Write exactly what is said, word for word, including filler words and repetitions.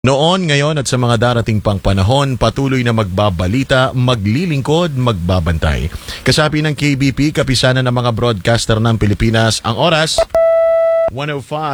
Noon, ngayon at sa mga darating pang panahon, patuloy na magbabalita, maglilingkod, magbabantay. Kasapi ng K B P, kapisanan ng mga broadcaster ng Pilipinas, ang oras one oh five